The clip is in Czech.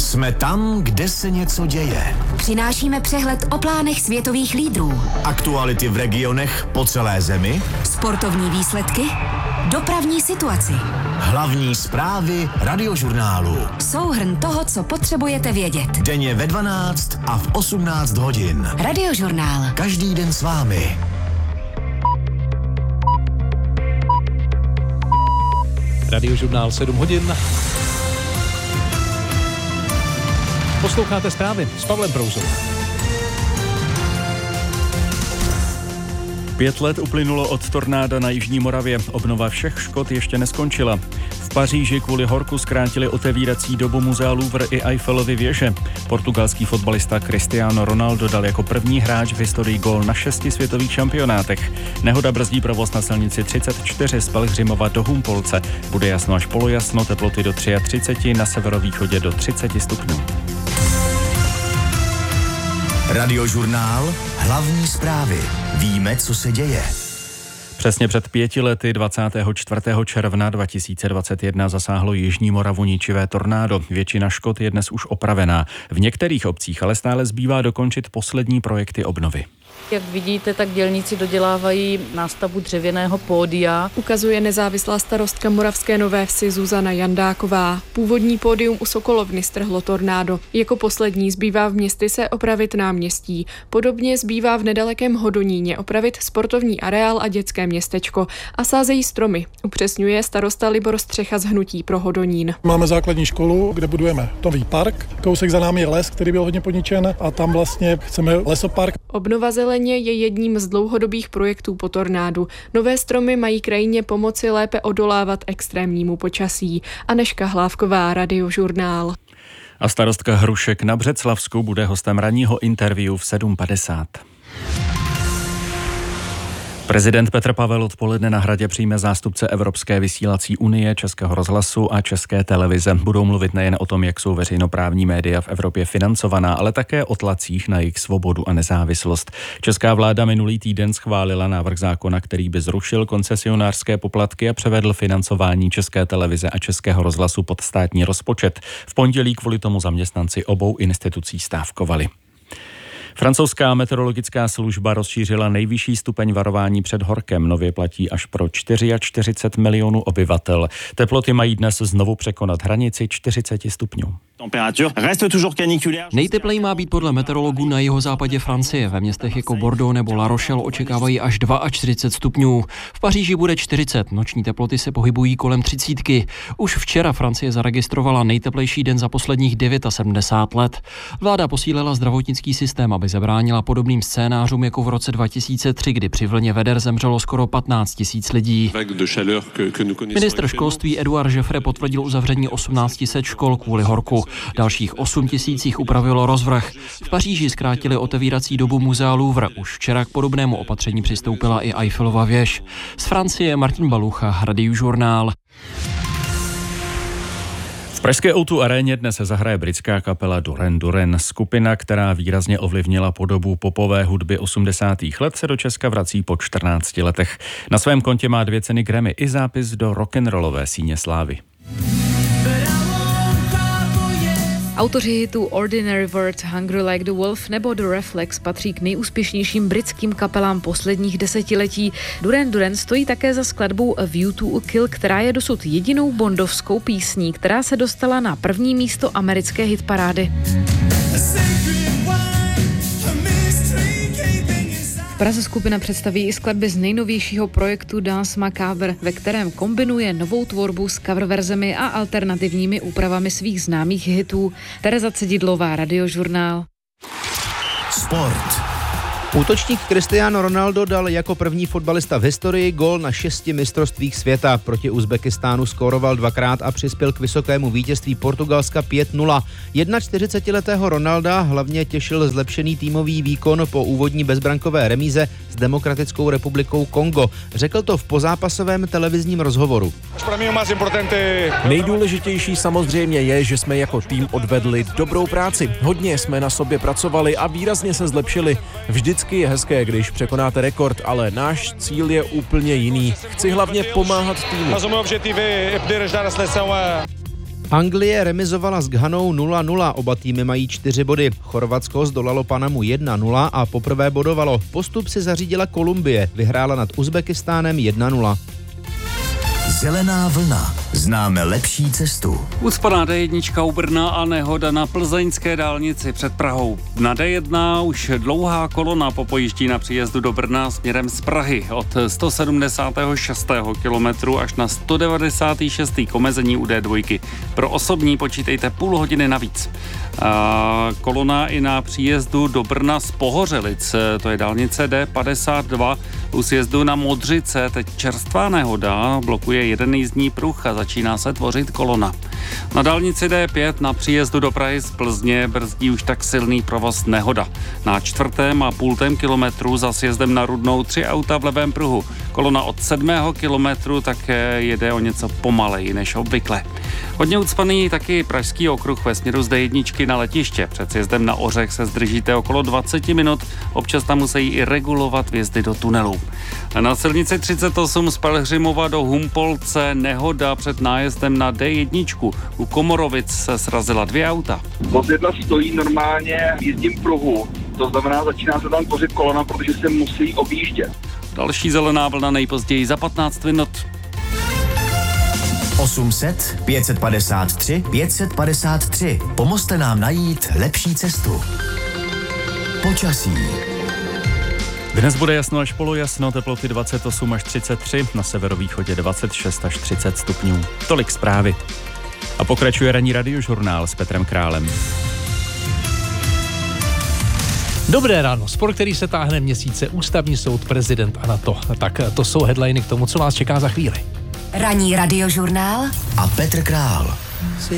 Jsme tam, kde se něco děje. Přinášíme přehled o plánech světových lídrů. Aktuality v regionech po celé zemi. Sportovní výsledky. Dopravní situaci. Hlavní zprávy Radiožurnálu. Souhrn toho, co potřebujete vědět. Denně ve 12 a v 18 hodin. Radiožurnál. Každý den s vámi. Radiožurnál 7 hodin. Posloucháte zprávy s Pavlem Prouzou. 5 let uplynulo od tornáda na Jižní Moravě. Obnova všech škod ještě neskončila. V Paříži kvůli horku zkrátili otevírací dobu muzea Louvre i Eiffelovy věže. Portugalský fotbalista Cristiano Ronaldo dal jako první hráč v historii gól na 6 světových šampionátech. Nehoda brzdí provoz na silnici 34 z Pelhřimova do Humpolce. Bude jasno až polojasno, teploty do 33, na severovýchodě do 30 stupňů. Radiožurnál, hlavní zprávy. Víme, co se děje. Přesně před 5 lety 24. června 2021 zasáhlo Jižní Moravu ničivé tornádo. Většina škod je dnes už opravená. V některých obcích ale stále zbývá dokončit poslední projekty obnovy. Jak vidíte, tak dělníci dodělávají nástavbu dřevěného pódia. Ukazuje nezávislá starostka Moravské Nové Vsi Zuzana Jandáková. Původní pódium u Sokolovny strhlo tornádo. Jako poslední zbývá v Městyse opravit náměstí. Podobně zbývá v nedalekém Hodoníně opravit sportovní areál a dětské městečko. A sázejí stromy, upřesňuje starosta Libor Střecha z Hnutí pro Hodonín. Máme základní školu, kde budujeme nový park. Kousek za námi je les, který byl hodně poničen, a tam vlastně chceme lesopark. Obnova zeleně je jedním z dlouhodobých projektů po tornádu. Nové stromy mají krajině pomoci lépe odolávat extrémnímu počasí. Anežka Hlávková, Radiožurnál. A starostka Hrušek na Břeclavsku bude hostem ranního interview v 7:50. Prezident Petr Pavel odpoledne na Hradě přijme zástupce Evropské vysílací unie, Českého rozhlasu a České televize. Budou mluvit nejen o tom, jak jsou veřejnoprávní média v Evropě financovaná, ale také o tlacích na jejich svobodu a nezávislost. Česká vláda minulý týden schválila návrh zákona, který by zrušil koncesionářské poplatky a převedl financování České televize a Českého rozhlasu pod státní rozpočet. V pondělí kvůli tomu zaměstnanci obou institucí stávkovali. Francouzská meteorologická služba rozšířila nejvyšší stupeň varování před horkem. Nově platí až pro 44 milionů obyvatel. Teploty mají dnes znovu překonat hranici 40 stupňů. Nejtepleji má být podle meteorologů na jihozápadě Francie. Ve městech jako Bordeaux nebo La Rochelle očekávají až 42 stupňů. V Paříži bude 40, noční teploty se pohybují kolem 30. Už včera Francie zaregistrovala nejteplejší den za posledních 79 let. Vláda posílila zdravotnický systém, aby zabránila podobným scénářům jako v roce 2003, kdy při vlně veder zemřelo skoro 15 000 lidí. Ministr školství Eduard Jeffre potvrdil uzavření 1800 škol kvůli horku. Dalších 8 000 jich upravilo rozvrh. V Paříži zkrátili otevírací dobu muzea Louvre. Už včera k podobnému opatření přistoupila i Eiffelova věž. Z Francie Martin Balucha, Radiožurnál. V pražské O2 aréně dnes se zahraje britská kapela Duran Duran. Skupina, která výrazně ovlivnila podobu popové hudby 80. let, se do Česka vrací po 14 letech. Na svém kontě má 2 ceny Grammy i zápis do rock'n'rollové síně slávy. Autoři hitů Ordinary World, Hungry Like the Wolf nebo The Reflex patří k nejúspěšnějším britským kapelám posledních desetiletí. Duran Duran stojí také za skladbou A View to a Kill, která je dosud jedinou bondovskou písní, která se dostala na první místo americké hitparády. V Praze skupina představí i skladby z nejnovějšího projektu Danse Macabre, ve kterém kombinuje novou tvorbu s coververzemi a alternativními úpravami svých známých hitů. Tereza Cedidlová, Radiožurnál. Sport. Útočník Cristiano Ronaldo dal jako první fotbalista v historii gól na 6 mistrovstvích světa. Proti Uzbekistánu skóroval 2krát a přispěl k vysokému vítězství Portugalska 5-0. 41letého Ronalda hlavně těšil zlepšený týmový výkon po úvodní bezbrankové remíze s Demokratickou republikou Kongo. Řekl to v pozápasovém televizním rozhovoru. Nejdůležitější samozřejmě je, že jsme jako tým odvedli dobrou práci. Hodně jsme na sobě pracovali a výrazně se zlepšili. Vždycky je hezké, když překonáte rekord, ale náš cíl je úplně jiný. Chci hlavně pomáhat týmu. Anglie remizovala s Ghanou 0-0, oba týmy mají 4 body. Chorvatsko zdolalo Panamu 1-0 a poprvé bodovalo. Postup si zařídila Kolumbie, vyhrála nad Uzbekistánem 1-0. Zelená vlna. Známe lepší cestu. Ucpaná D1 u Brna a nehoda na plzeňské dálnici před Prahou. Na D1 už dlouhá kolona popojíždí na příjezdu do Brna směrem z Prahy od 176. kilometru až na 196. k omezení u D2. Pro osobní počítejte půl hodiny navíc. Kolona i na příjezdu do Brna z Pohořelic, to je dálnice D52, u sjezdu na Modřice teď čerstvá nehoda, blokuje jeden jízdní pruh a začíná se tvořit kolona. Na dálnici D5 na příjezdu do Prahy z Plzně brzdí už tak silný provoz nehoda. Na 4,5 kilometru za sjezdem na Rudnou 3 auta v levém pruhu. Kolona od 7. kilometru také jede o něco pomaleji než obvykle. Hodně ucpaný taky pražský okruh ve směru z D1 na letiště. Před sjezdem na Ořech se zdržíte okolo 20 minut, občas tam musí i regulovat vjezdy do tunelů. Na silnici 38 z Pelhřimova do Humpolce nehoda před nájezdem na D1. U Komorovic se srazila 2 auta. Vozidla stojí normálně v jízdním pruhu, to znamená, začíná se tam tvořit kolona, protože se musí objíždět. Další zelená vlna nejpozději za 15 minut. 800 553 553. Pomozte nám najít lepší cestu. Počasí. Dnes bude jasno až polojasno, teploty 28 až 33, na severovýchodě 26 až 30 stupňů. Tolik zprávy. A pokračuje ranní radiožurnál s Petrem Králem. Dobré ráno, spor, který se táhne měsíce, Ústavní soud, prezident a NATO. Tak to jsou headliny k tomu, co vás čeká za chvíli. Ranní radiožurnál a Petr Král.